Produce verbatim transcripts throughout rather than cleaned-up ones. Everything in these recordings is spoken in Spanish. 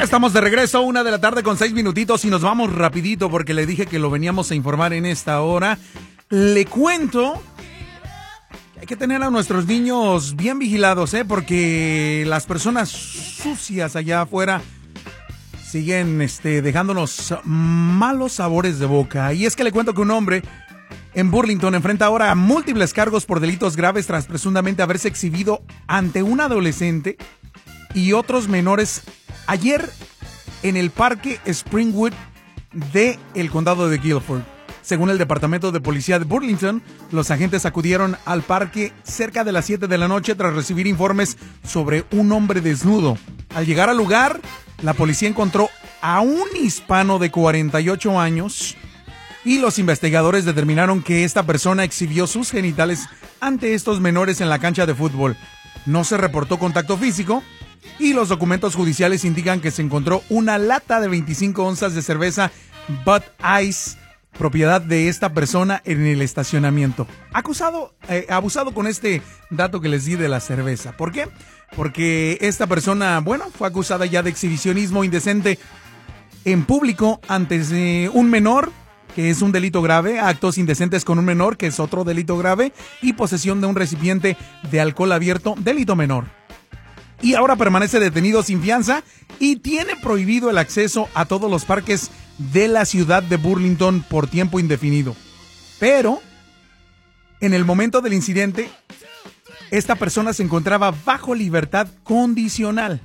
Estamos de regreso, una de la tarde con seis minutitos y nos vamos rapidito porque le dije que lo veníamos a informar en esta hora. Le cuento que hay que tener a nuestros niños bien vigilados, ¿eh? Porque las personas sucias allá afuera siguen este, dejándonos malos sabores de boca. Y es que le cuento que un hombre en Burlington enfrenta ahora a múltiples cargos por delitos graves tras presuntamente haberse exhibido ante un adolescente y otros menores ayer en el parque Springwood de el condado de Guilford. Según el departamento de policía de Burlington, los agentes acudieron al parque cerca de las siete de la noche tras recibir informes sobre un hombre desnudo. Al llegar al lugar, la policía encontró a un hispano de cuarenta y ocho años y los investigadores determinaron que esta persona exhibió sus genitales ante estos menores en la cancha de fútbol. No se reportó contacto físico y los documentos judiciales indican que se encontró una lata de veinticinco onzas de cerveza Bud Ice, propiedad de esta persona, en el estacionamiento. Acusado, eh, abusado con este dato que les di de la cerveza. ¿Por qué? Porque esta persona, bueno, fue acusada ya de exhibicionismo indecente en público ante eh, un menor, que es un delito grave, actos indecentes con un menor, que es otro delito grave, y posesión de un recipiente de alcohol abierto, delito menor. Y ahora permanece detenido sin fianza y tiene prohibido el acceso a todos los parques de la ciudad de Burlington por tiempo indefinido. Pero, en el momento del incidente, esta persona se encontraba bajo libertad condicional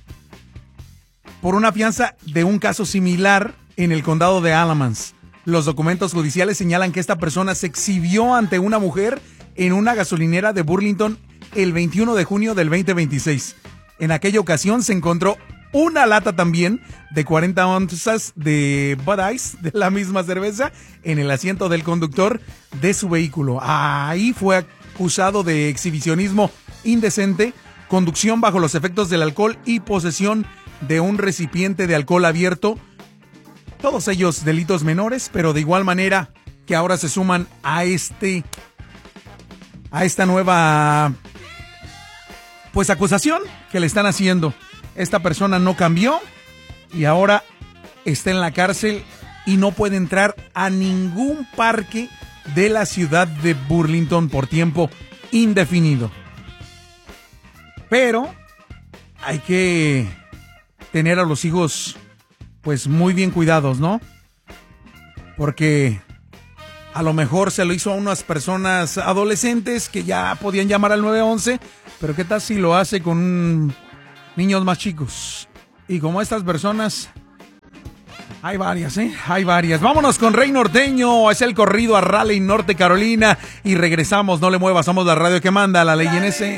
por una fianza de un caso similar en el condado de Alamance. Los documentos judiciales señalan que esta persona se exhibió ante una mujer en una gasolinera de Burlington el veintiuno de junio del veinte veintiséis. En aquella ocasión se encontró una lata también de cuarenta onzas de Bud Ice, de la misma cerveza, en el asiento del conductor de su vehículo. Ahí fue acusado de exhibicionismo indecente, conducción bajo los efectos del alcohol y posesión de un recipiente de alcohol abierto. Todos ellos delitos menores, pero de igual manera que ahora se suman a este, a esta nueva, pues, acusación que le están haciendo. Esta persona no cambió y ahora está en la cárcel y no puede entrar a ningún parque de la ciudad de Burlington por tiempo indefinido. Pero hay que tener a los hijos, pues, muy bien cuidados, ¿no? Porque a lo mejor se lo hizo a unas personas adolescentes que ya podían llamar al nueve once, pero ¿qué tal si lo hace con niños más chicos? Y como estas personas, hay varias, ¿eh? Hay varias. Vámonos con Rey Norteño, es el corrido a Raleigh, Norte Carolina, y regresamos. No le muevas, somos la radio que manda, la ley en ese.